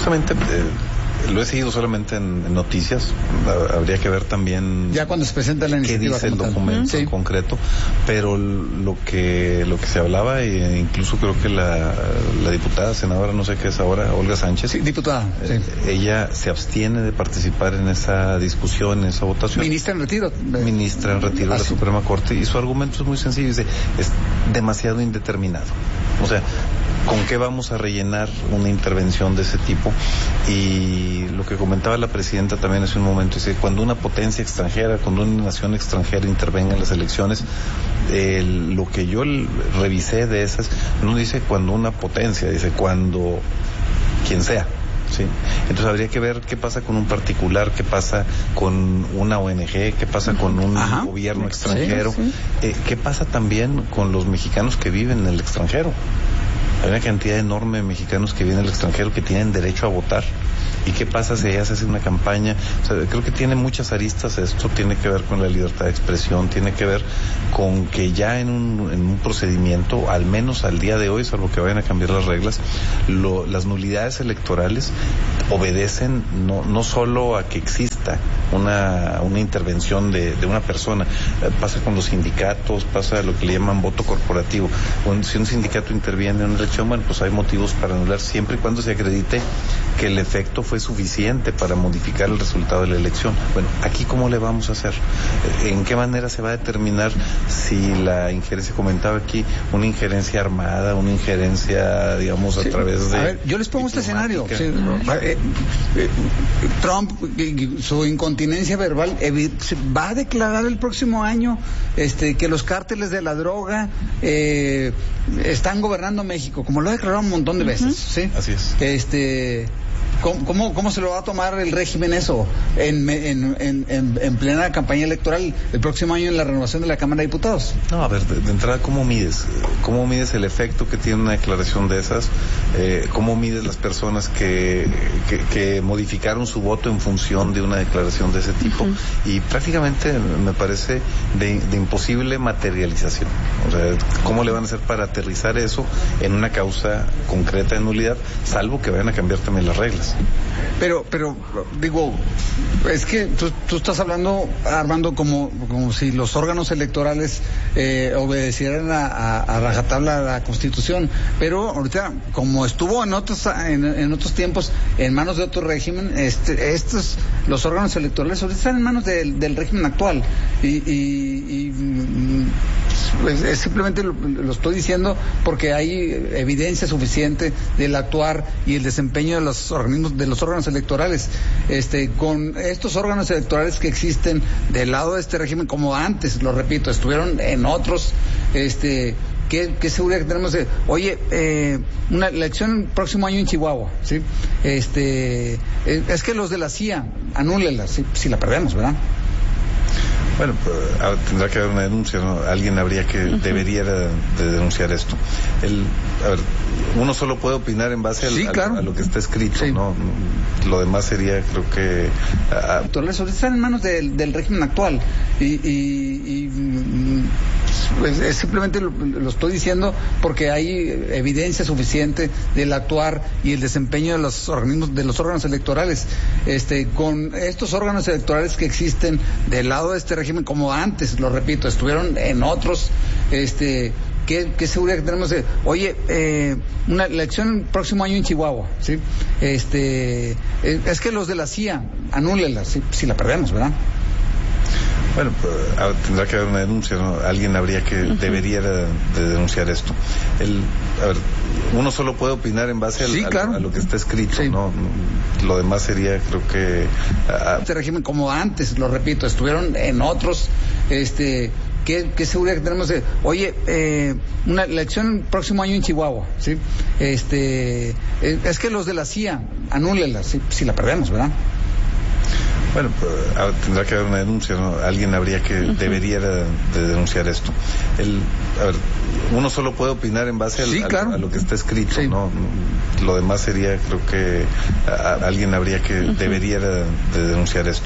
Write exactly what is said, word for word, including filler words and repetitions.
Justamente eh, lo he seguido solamente en, en noticias. Habría que ver también ya cuando se presenta la iniciativa, qué dice el documento sí. en concreto, pero lo que lo que se hablaba, e incluso creo que la, la diputada senadora, no sé qué es ahora, Olga Sánchez, sí, diputada, sí. eh, ella se abstiene de participar en esa discusión, en esa votación. Ministra en retiro. Ministra en retiro de la Suprema Corte, y su argumento es muy sencillo, dice, es demasiado indeterminado. O sea, ¿con qué vamos a rellenar una intervención de ese tipo? Y lo que comentaba la presidenta también hace un momento, dice, cuando una potencia extranjera, cuando una nación extranjera intervenga en las elecciones, eh, lo que yo revisé de esas, no dice cuando una potencia, dice cuando quien sea. Sí, entonces habría que ver qué pasa con un particular, qué pasa con una O N G, qué pasa con un Ajá. gobierno extranjero, sí, sí. Eh, qué pasa también con los mexicanos que viven en el extranjero. Hay una cantidad enorme de mexicanos que viven en el extranjero que tienen derecho a votar. ¿Y qué pasa si ella se hace una campaña? O sea, creo que tiene muchas aristas esto, tiene que ver con la libertad de expresión, tiene que ver con que ya en un, en un procedimiento, al menos al día de hoy, salvo que vayan a cambiar las reglas, lo, las nulidades electorales obedecen no, no solo a que exista una, una intervención de, de una persona, eh, pasa con los sindicatos, pasa lo que le llaman voto corporativo. Bueno, si un sindicato interviene en una elección, bueno, pues hay motivos para anular siempre y cuando se acredite que el efecto fue suficiente para modificar el resultado de la elección. Bueno, aquí ¿cómo le vamos a hacer? ¿En qué manera se va a determinar si la injerencia, comentaba aquí, una injerencia armada, una injerencia, digamos, a sí. través de... A ver, yo les pongo este escenario. Sí, ¿no? eh, eh, Trump, su incontinencia verbal, va a declarar el próximo año este, que los cárteles de la droga eh, están gobernando México, como lo ha declarado un montón de veces. Uh-huh. ¿Sí? Así es. Este... ¿Cómo, cómo, ¿Cómo se lo va a tomar el régimen eso en, en, en, en plena campaña electoral el próximo año en la renovación de la Cámara de Diputados? No, a ver, de, de entrada, ¿cómo mides? ¿Cómo mides el efecto que tiene una declaración de esas? Eh, ¿Cómo mides las personas que, que, que modificaron su voto en función de una declaración de ese tipo? Uh-huh. Y prácticamente me parece de, de imposible materialización. O sea, ¿cómo le van a hacer para aterrizar eso en una causa concreta de nulidad? Salvo que vayan a cambiar también las reglas. Pero, pero, digo, es que tú, tú estás hablando, Armando, como, como si los órganos electorales eh, obedecieran a, a, a rajatabla a la Constitución, pero ahorita, como estuvo en otros, en, en otros tiempos, en manos de otro régimen, este, estos, los órganos electorales ahorita están en manos de, del régimen actual, y, y, y pues, es simplemente lo, lo estoy diciendo porque hay evidencia suficiente del actuar y el desempeño de los organismos de los órganos electorales, este, con estos órganos electorales que existen del lado de este régimen, como antes, lo repito, estuvieron en otros, este, ¿qué, qué seguridad que tenemos de, oye, eh, una elección el próximo año en Chihuahua, ¿sí? Este, es que los de la C I A, anúlenla, ¿sí? Si la perdemos, ¿verdad? Bueno, pues, tendrá que haber una denuncia, ¿no? Alguien habría que, uh-huh. debería de, de denunciar esto. El, a ver, uno solo puede opinar en base al, sí, claro. a, a lo que está escrito, sí. ¿no? Lo demás sería, creo que... A, a... Están en manos del, del régimen actual, y... y, y pues, es simplemente lo, lo estoy diciendo porque hay evidencia suficiente del actuar y el desempeño de los organismos, de los órganos electorales, este, con estos órganos electorales que existen del lado de este régimen, como antes, lo repito, estuvieron en otros, este, ¿qué, qué seguridad que tenemos de, oye, eh, una elección el próximo año en Chihuahua, ¿sí? Este, es que los de la C I A, anúlenla, ¿sí? Si la perdemos, ¿verdad? Bueno, pues, tendrá que haber una denuncia, ¿no? Alguien habría que, uh-huh. debería de, de denunciar esto. El, a ver, uno solo puede opinar en base al, sí, claro. a, a lo que está escrito, sí. ¿no? Lo demás sería, creo que... A... Este régimen, como antes, lo repito, estuvieron en otros, este... ¿Qué, qué seguridad que tenemos de, oye, eh, una elección el próximo año en Chihuahua, ¿sí? Este, es que los de la C I A, anúlenla, ¿sí? Si la perdemos, ¿verdad? Bueno, pues, tendrá que haber una denuncia, ¿no? Alguien habría que, uh-huh. debería de, de denunciar esto. El, a ver, uno solo puede opinar en base al, sí, claro. a, a lo que está escrito, sí. ¿no? Lo demás sería, creo que a, a alguien habría que, uh-huh. debería de, de denunciar esto.